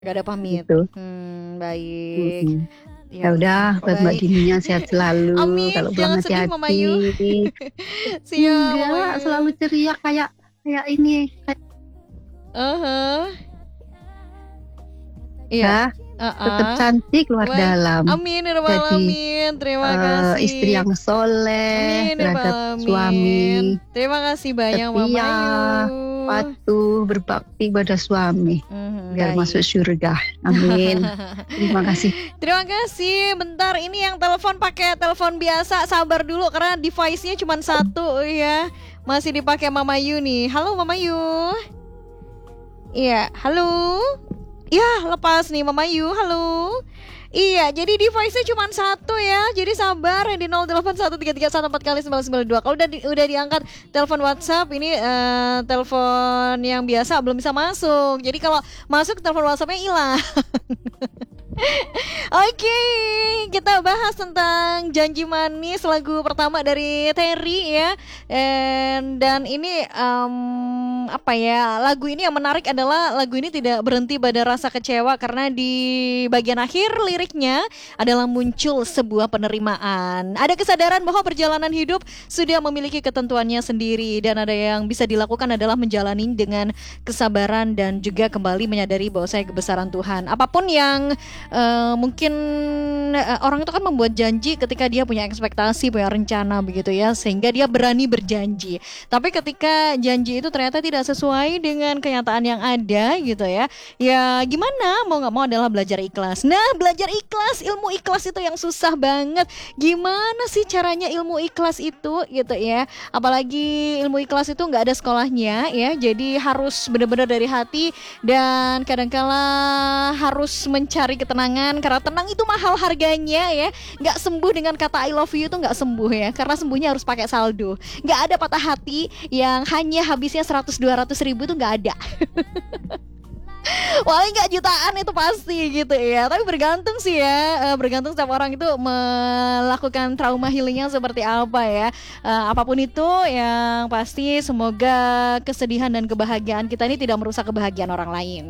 Gak ada pamit. Gitu. Baik. Ya udah, buat Mbak baik. Dininya sehat selalu. Amin, Kalau jangan pulang sedih Mama Yu. hati-hati. Siap Mama Enggak, Yu. selalu ceria kayak ini. Iya. Tetap cantik luar Baik. dalam. Amin ya rabbal Jadi alamin. Terima kasih. istri yang soleh Amin ya terhadap rabbal suami, alamin. Terima kasih banyak Mama setia, Yu. patuh, berbakti pada suami biar Baik. masuk surga. Amin. Terima kasih. Terima kasih. Bentar, ini yang telepon pakai telepon biasa. Sabar dulu karena device-nya cuma satu ya. Masih dipakai Mama Yu nih. Halo Mama Yu. Iya, halo. Ya, lepas nih Mama Yu. Halo. Iya, jadi device-nya cuma satu ya. Jadi sabar yang di 081331 kali 992. Kalau udah diangkat telepon WhatsApp ini telepon yang biasa belum bisa masuk. Jadi kalau masuk telepon WhatsApp-nya hilang. Oke, kita bahas tentang Janji Manis, lagu pertama dari Terry ya. Dan ini apa ya, lagu ini yang menarik adalah lagu ini tidak berhenti pada rasa kecewa karena di bagian akhir liriknya adalah muncul sebuah penerimaan. Ada kesadaran bahwa perjalanan hidup sudah memiliki ketentuannya sendiri dan ada yang bisa dilakukan adalah menjalani dengan kesabaran dan juga kembali menyadari bahwa saya kebesaran Tuhan. Apapun yang mungkin orang itu kan membuat janji ketika dia punya ekspektasi, punya rencana begitu ya, sehingga dia berani berjanji. Tapi ketika janji itu ternyata tidak sesuai dengan kenyataan yang ada gitu ya, ya gimana, mau gak mau adalah belajar ikhlas. Nah, belajar ikhlas, ilmu ikhlas itu yang susah banget. Gimana sih caranya ilmu ikhlas itu gitu ya, apalagi ilmu ikhlas itu gak ada sekolahnya ya, jadi harus benar-benar dari hati. Dan kadangkala harus mencari ketenangan, karena tenang itu mahal harganya ya. Gak sembuh dengan kata I love you itu gak sembuh ya, karena sembuhnya harus pakai saldo. Gak ada patah hati yang hanya habisnya 100-200 ribu, itu gak ada. Paling gak jutaan itu pasti gitu ya. Tapi bergantung sih ya, bergantung setiap orang itu melakukan trauma healingnya seperti apa ya. Apapun itu yang pasti semoga kesedihan dan kebahagiaan kita ini tidak merusak kebahagiaan orang lain.